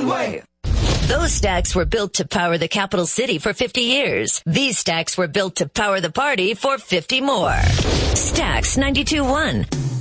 One-way. Those stacks were built to power the capital city for 50 years. These stacks were built to power the party for 50 more. Stacks 92.1.